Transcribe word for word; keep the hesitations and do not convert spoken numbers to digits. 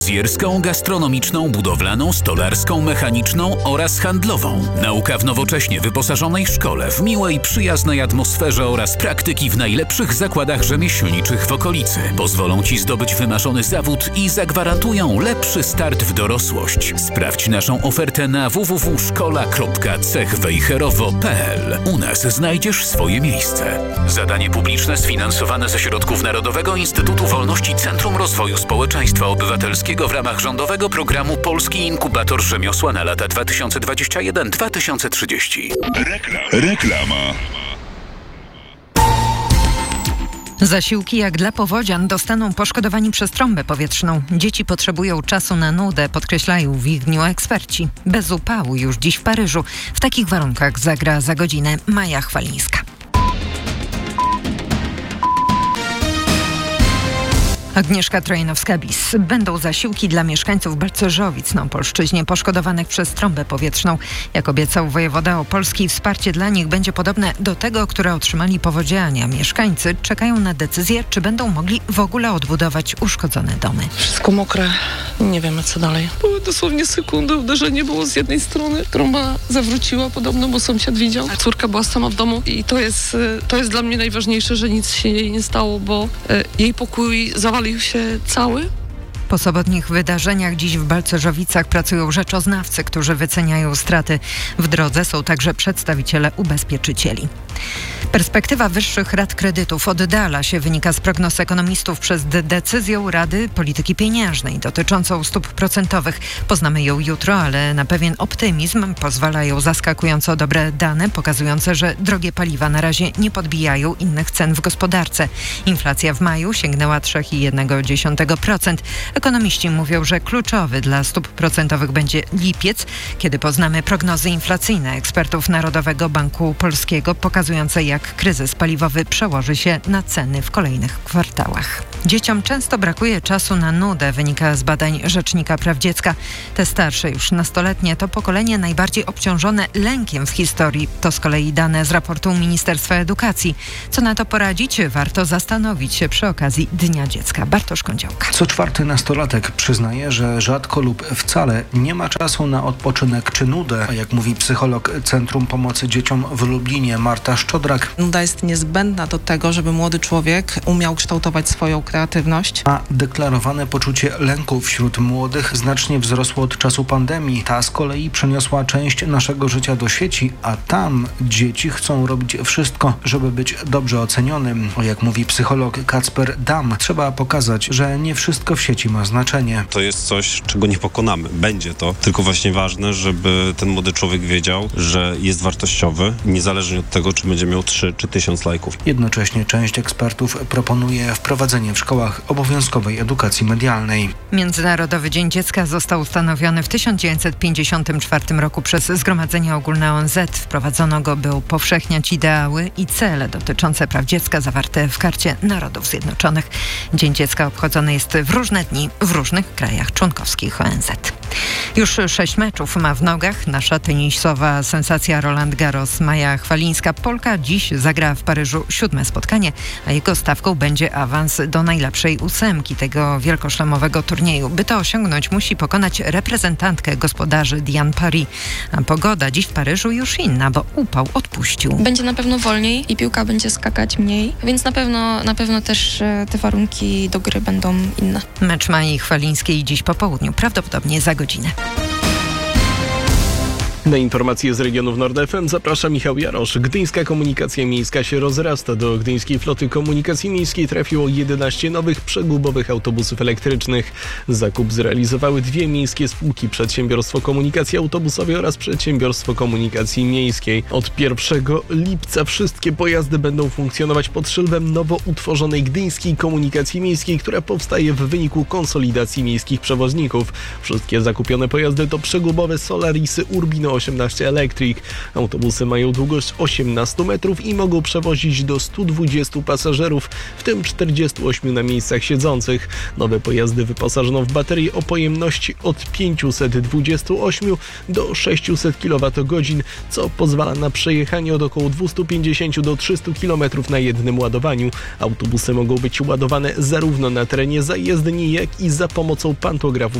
Fryzjerską, gastronomiczną, budowlaną, stolarską, mechaniczną oraz handlową. Nauka w nowocześnie wyposażonej szkole, w miłej, przyjaznej atmosferze oraz praktyki w najlepszych zakładach rzemieślniczych w okolicy pozwolą Ci zdobyć wymarzony zawód i zagwarantują lepszy start w dorosłość. Sprawdź naszą ofertę na w w w kropka szkola kropka cech wejherowo kropka p l. U nas znajdziesz swoje miejsce. Zadanie publiczne sfinansowane ze środków Narodowego Instytutu Wolności Centrum Rozwoju Społeczeństwa Obywatelskiego w ramach rządowego programu Polski Inkubator Rzemiosła na lata dwa tysiące dwudziesty pierwszy do dwa tysiące trzydziestego. Rekla- reklama. Zasiłki jak dla powodzian dostaną poszkodowani przez trąbę powietrzną. Dzieci potrzebują czasu na nudę, podkreślają w ich dniu eksperci. Bez upału już dziś w Paryżu. W takich warunkach zagra za godzinę Maja Chwalińska. Agnieszka Trojanowska-Bis. Będą zasiłki dla mieszkańców Balcerzowic na Opolszczyźnie poszkodowanych przez trąbę powietrzną. Jak obiecał wojewoda opolski, wsparcie dla nich będzie podobne do tego, które otrzymali powodziania. Mieszkańcy czekają na decyzję, czy będą mogli w ogóle odbudować uszkodzone domy. Wszystko mokre, nie wiemy co dalej. Były dosłownie sekundy, uderzenie było z jednej strony, trąba zawróciła podobno, bo sąsiad widział. Córka była sama w domu i to jest, to jest dla mnie najważniejsze, że nic się jej nie stało, bo jej pokój zawalił się cały. Po sobotnich wydarzeniach dziś w Balcerzowicach pracują rzeczoznawcy, którzy wyceniają straty. W drodze są także przedstawiciele ubezpieczycieli. Perspektywa wyższych rat kredytów oddala się, wynika z prognoz ekonomistów przez de- decyzją Rady Polityki Pieniężnej dotyczącą stóp procentowych. Poznamy ją jutro, ale na pewien optymizm pozwalają zaskakująco dobre dane pokazujące, że drogie paliwa na razie nie podbijają innych cen w gospodarce. Inflacja w maju sięgnęła trzy przecinek jeden procent. Ekonomiści mówią, że kluczowy dla stóp procentowych będzie lipiec, kiedy poznamy prognozy inflacyjne ekspertów Narodowego Banku Polskiego pokazujące, jak kryzys paliwowy przełoży się na ceny w kolejnych kwartałach. Dzieciom często brakuje czasu na nudę, wynika z badań Rzecznika Praw Dziecka. Te starsze, już nastoletnie, to pokolenie najbardziej obciążone lękiem w historii. To z kolei dane z raportu Ministerstwa Edukacji. Co na to poradzić? Warto zastanowić się przy okazji Dnia Dziecka. Bartosz Kądziałka. Co czwarty nastolatek przyznaje, że rzadko lub wcale nie ma czasu na odpoczynek czy nudę. A jak mówi psycholog Centrum Pomocy Dzieciom w Lublinie Marta Szczodrak, nuda jest niezbędna do tego, żeby młody człowiek umiał kształtować swoją kreatywność. A deklarowane poczucie lęku wśród młodych znacznie wzrosło od czasu pandemii. Ta z kolei przeniosła część naszego życia do sieci, a tam dzieci chcą robić wszystko, żeby być dobrze ocenionym. O, jak mówi psycholog Kacper Dam, trzeba pokazać, że nie wszystko w sieci ma znaczenie. To jest coś, czego nie pokonamy. Będzie to. Tylko właśnie ważne, żeby ten młody człowiek wiedział, że jest wartościowy, niezależnie od tego, czy będzie miał trzy czy tysiąc lajków. Jednocześnie część ekspertów proponuje wprowadzenie w szkołach obowiązkowej edukacji medialnej. Międzynarodowy Dzień Dziecka został ustanowiony w tysiąc dziewięćset pięćdziesiątym czwartym roku przez Zgromadzenie Ogólne O N Z. Wprowadzono go, by upowszechniać ideały i cele dotyczące praw dziecka zawarte w Karcie Narodów Zjednoczonych. Dzień Dziecka obchodzony jest w różne dni w różnych krajach członkowskich O N Z. Już sześć meczów ma w nogach nasza tenisowa sensacja Roland Garros. Maja Chwalińska, Polka, dziś zagra w Paryżu siódme spotkanie, a jego stawką będzie awans do najlepszej ósemki tego wielkoszlemowego turnieju. By to osiągnąć, musi pokonać reprezentantkę gospodarzy Diane Paris. A pogoda dziś w Paryżu już inna, bo upał odpuścił. Będzie na pewno wolniej i piłka będzie skakać mniej, więc na pewno, na pewno też te warunki do gry będą inne. Mecz Mai Chwalińskiej dziś po południu, prawdopodobnie za godzinę. Na informacje z regionów Nord F M zaprasza Michał Jarosz. Gdyńska komunikacja miejska się rozrasta. Do Gdyńskiej Floty Komunikacji Miejskiej trafiło jedenaście nowych przegubowych autobusów elektrycznych. Zakup zrealizowały dwie miejskie spółki: Przedsiębiorstwo Komunikacji Autobusowej oraz Przedsiębiorstwo Komunikacji Miejskiej. Od pierwszego lipca wszystkie pojazdy będą funkcjonować pod szyldem nowo utworzonej Gdyńskiej Komunikacji Miejskiej, która powstaje w wyniku konsolidacji miejskich przewoźników. Wszystkie zakupione pojazdy to przegubowe Solarisy Urbino Renault osiemnaście Electric. Autobusy mają długość osiemnaście metrów i mogą przewozić do stu dwudziestu pasażerów, w tym czterdziestu ośmiu na miejscach siedzących. Nowe pojazdy wyposażono w baterie o pojemności od pięciuset dwudziestu ośmiu do sześciuset kilowatogodzin, co pozwala na przejechanie od około dwieście pięćdziesiąt do trzystu kilometrów na jednym ładowaniu. Autobusy mogą być ładowane zarówno na terenie zajezdni, jak i za pomocą pantografów